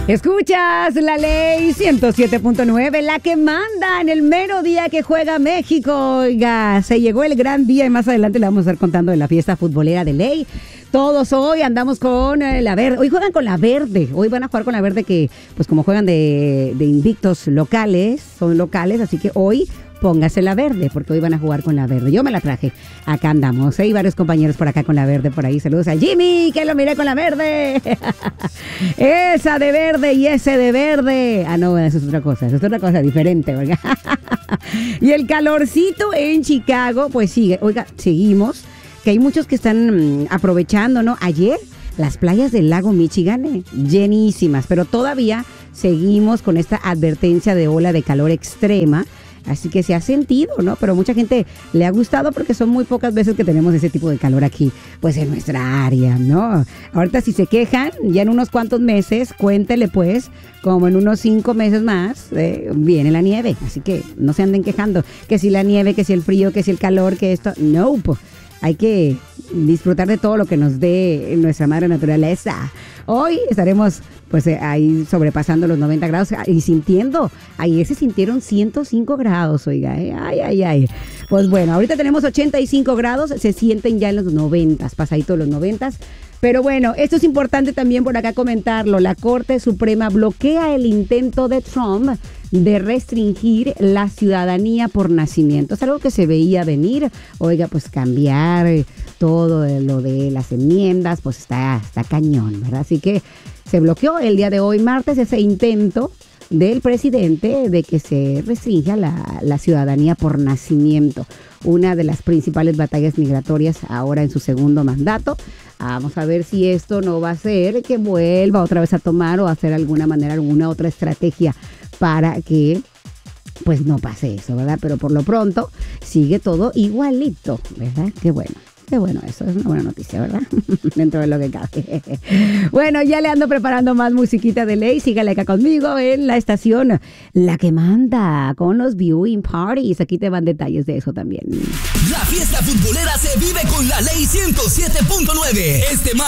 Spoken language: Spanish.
Escuchas la ley 107.9, la que manda en el mero día que juega México. Oiga, se llegó el gran día y más adelante le vamos a estar contando de la fiesta futbolera de ley. Todos hoy andamos con la verde. Hoy juegan con la verde. Hoy van a jugar con la verde que, pues como juegan de invictos locales, son locales, así que hoy póngase la verde, porque hoy van a jugar con la verde. Yo me la traje. Acá andamos, y varios compañeros por acá con la verde, por ahí. Saludos a Jimmy, que lo miré con la verde. Esa de verde y ese de verde. Ah, no, eso es otra cosa. Eso es otra cosa diferente, ¿verdad? Y el calorcito en Chicago, pues sigue. Oiga, seguimos, que hay muchos que están aprovechando, ¿no? Ayer las playas del lago Michigan, llenísimas, pero todavía seguimos con esta advertencia de ola de calor extrema. Así que se ha sentido, ¿no? Pero mucha gente le ha gustado porque son muy pocas veces que tenemos ese tipo de calor aquí, pues en nuestra área, ¿no? Ahorita si se quejan, ya en unos cuantos meses, cuéntele pues, como en unos 5 meses más, viene la nieve. Así que no se anden quejando, que si la nieve, que si el frío, que si el calor, que esto. No, pues hay que disfrutar de todo lo que nos dé nuestra madre naturaleza. Hoy estaremos pues ahí sobrepasando los 90 grados y sintiendo, ayer se sintieron 105 grados, oiga, ay. Pues bueno, ahorita tenemos 85 grados, se sienten ya en los 90, pasadito los 90. Pero bueno, esto es importante también por acá comentarlo. La Corte Suprema bloquea el intento de Trump de restringir la ciudadanía por nacimiento. Es algo que se veía venir. Oiga, pues cambiar todo lo de las enmiendas, pues está cañón, ¿verdad? Así que se bloqueó el día de hoy, martes, ese intento del presidente de que se restrinja la ciudadanía por nacimiento. Una de las principales batallas migratorias ahora en su segundo mandato. Vamos a ver si esto no va a ser que vuelva otra vez a tomar o hacer alguna manera, alguna otra estrategia para que pues no pase eso, ¿verdad? Pero por lo pronto sigue todo igualito, ¿verdad? Qué bueno, eso es una buena noticia, ¿verdad? Dentro de lo que cabe. Bueno, ya le ando preparando más musiquita de ley. Sígale acá conmigo en la estación La que manda con los viewing parties. Aquí te van detalles de eso también. La fiesta futbolera se vive con la ley 107.9.